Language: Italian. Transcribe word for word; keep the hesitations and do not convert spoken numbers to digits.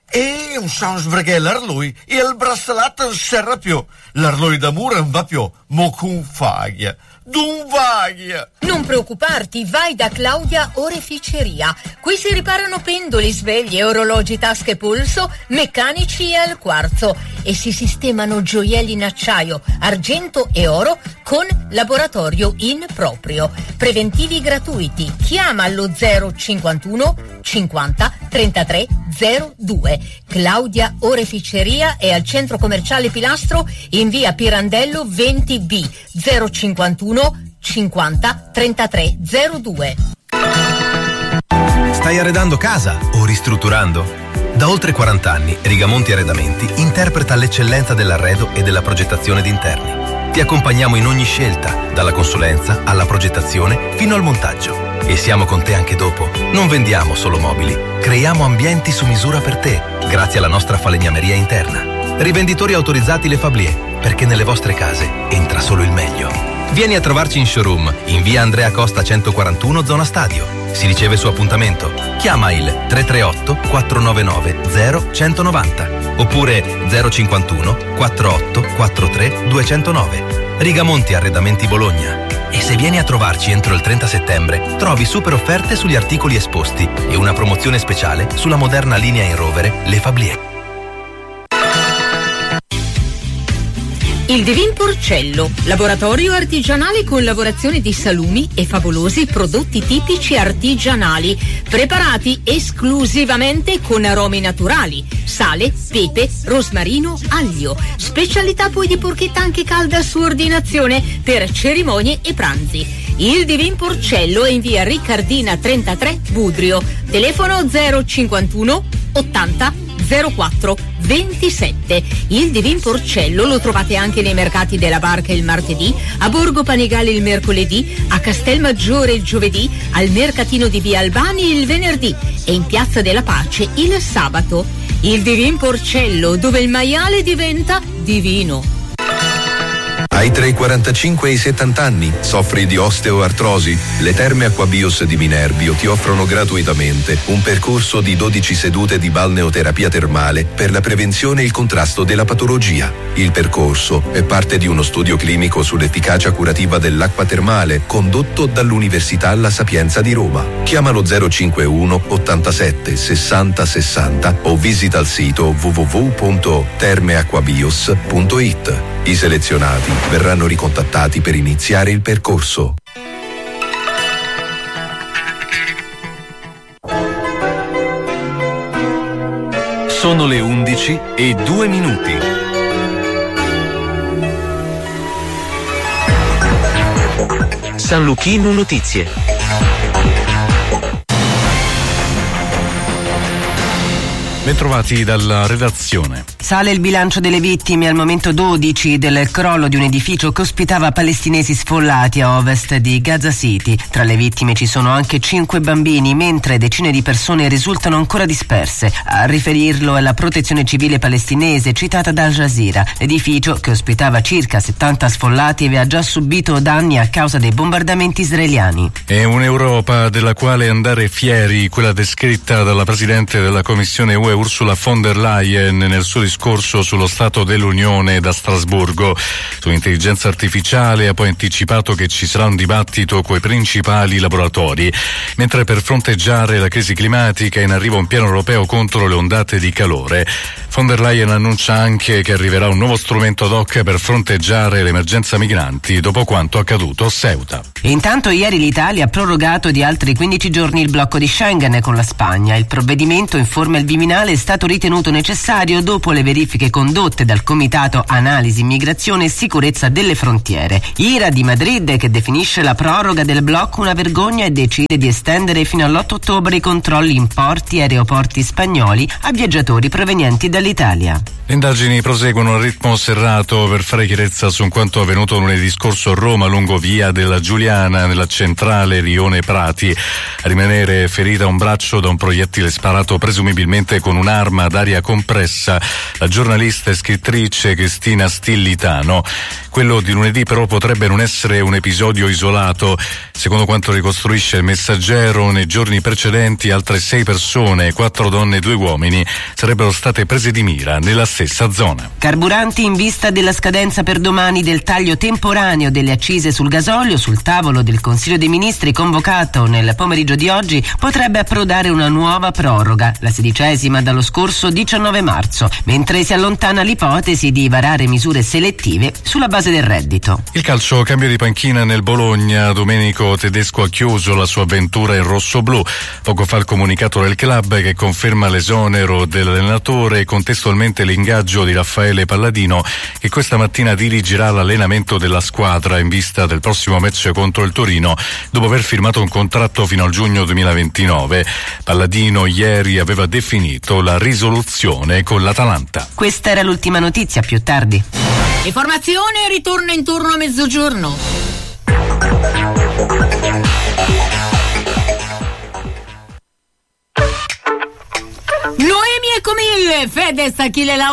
E un sans perché l'arlui e il braccialetto non serra più. L'arlui d'amore non va più, mo con faglia. D'un vaglia. Non preoccuparti, vai da Claudia Oreficeria. Qui si riparano pendoli, sveglie, orologi, tasche, polso, meccanici e al quarzo e si sistemano gioielli in acciaio, argento e oro con laboratorio in proprio. Preventivi gratuiti. Chiama allo zero cinquantuno cinquanta trentatré zero due. Claudia Oreficeria è al centro commerciale Pilastro in via Pirandello venti B zero cinquantuno cinquanta trentatré zero due. Stai arredando casa o ristrutturando? Da oltre quaranta anni Rigamonti Arredamenti interpreta l'eccellenza dell'arredo e della progettazione d'interni. Ti accompagniamo in ogni scelta, dalla consulenza alla progettazione fino al montaggio. E siamo con te anche dopo. Non vendiamo solo mobili, creiamo ambienti su misura per te, grazie alla nostra falegnameria interna. Rivenditori autorizzati Le Fablier, perché nelle vostre case entra solo il meglio. Vieni a trovarci in showroom, in via Andrea Costa centoquarantuno, zona Stadio. Si riceve su appuntamento. Chiama il tre tre otto quattro nove nove zero uno nove zero oppure zero cinquantuno quarantotto quarantatré duecentonove. Rigamonti Arredamenti Bologna. E se vieni a trovarci entro il trenta settembre, trovi super offerte sugli articoli esposti e una promozione speciale sulla moderna linea in rovere Le Fablier. Il Divin Porcello, laboratorio artigianale con lavorazione di salumi e favolosi prodotti tipici artigianali, preparati esclusivamente con aromi naturali, sale, pepe, rosmarino, aglio. Specialità poi di porchetta anche calda su ordinazione per cerimonie e pranzi. Il Divin Porcello è in via Riccardina trentatré Budrio, telefono zero cinquantuno ottanta zero quattro ventisette. Il Divin Porcello lo trovate anche nei mercati della Barca il martedì, a Borgo Panigale il mercoledì, a Castelmaggiore il giovedì, al mercatino di via Albani il venerdì e in Piazza della Pace il sabato. Il Divin Porcello, dove il maiale diventa divino. Hai tra i quarantacinque e i settanta anni? Soffri di osteoartrosi? Le Terme Acquabios di Minerbio ti offrono gratuitamente un percorso di dodici sedute di balneoterapia termale per la prevenzione e il contrasto della patologia. Il percorso è parte di uno studio clinico sull'efficacia curativa dell'acqua termale condotto dall'Università La Sapienza di Roma. Chiamalo zero cinquantuno ottantasette sessanta sessanta o visita il sito w w w punto termeacquabios punto i t. I selezionati verranno ricontattati per iniziare il percorso. Sono le undici e due minuti. San Luchino Notizie. Bentrovati dalla redazione. Sale il bilancio delle vittime, al momento dodici, del crollo di un edificio che ospitava palestinesi sfollati a ovest di Gaza City. Tra le vittime ci sono anche cinque bambini, mentre decine di persone risultano ancora disperse. A riferirlo è la protezione civile palestinese citata da Al Jazeera. L'edificio, che ospitava circa settanta sfollati, aveva già subito danni a causa dei bombardamenti israeliani. È un'Europa della quale andare fieri, quella descritta dalla Presidente della Commissione U E Ursula von der Leyen nel suo discorso sullo Stato dell'Unione da Strasburgo. Sull'intelligenza artificiale ha poi anticipato che ci sarà un dibattito coi principali laboratori, mentre per fronteggiare la crisi climatica è in arrivo un piano europeo contro le ondate di calore. Von der Leyen annuncia anche che arriverà un nuovo strumento ad hoc per fronteggiare l'emergenza migranti dopo quanto accaduto a Ceuta. Intanto ieri l'Italia ha prorogato di altri quindici giorni il blocco di Schengen con la Spagna. Il provvedimento, informa il Viminale, è stato ritenuto necessario dopo le verifiche condotte dal Comitato Analisi, Immigrazione e Sicurezza delle Frontiere. Ira di Madrid, che definisce la proroga del blocco una vergogna e decide di estendere fino all'otto ottobre i controlli in porti e aeroporti spagnoli a viaggiatori provenienti dall'Italia. Le indagini proseguono a ritmo serrato per fare chiarezza su quanto avvenuto lunedì scorso a Roma lungo via della Giuliana nella centrale Rione Prati. A rimanere ferita a un braccio da un proiettile sparato presumibilmente con un'arma ad aria compressa la giornalista e scrittrice Cristina Stillitano. Quello di lunedì però potrebbe non essere un episodio isolato. Secondo quanto ricostruisce il Messaggero, nei giorni precedenti altre sei persone, quattro donne e due uomini, sarebbero state prese di mira nella stessa zona. Carburanti in vista della scadenza per domani del taglio temporaneo delle accise sul gasolio. Sul tavolo del Consiglio dei Ministri convocato nel pomeriggio di oggi potrebbe approdare una nuova proroga, la sedicesima dallo scorso diciannove marzo, mentre si allontana l'ipotesi di varare misure selettive sulla base del reddito. Il calcio, cambio di panchina nel Bologna. Domenico Tedesco ha chiuso la sua avventura in rossoblù. Poco fa il comunicato del club che conferma l'esonero dell'allenatore e contestualmente l'ingaggio di Raffaele Palladino, che questa mattina dirigerà l'allenamento della squadra in vista del prossimo match contro il Torino, dopo aver firmato un contratto fino al giugno duemilaventinove. Palladino ieri aveva definito la risoluzione con l'Atalanta. Questa era l'ultima notizia, più tardi. Informazione ritorna intorno a mezzogiorno. Noemi e Camille, Fedez, Achille Lauro.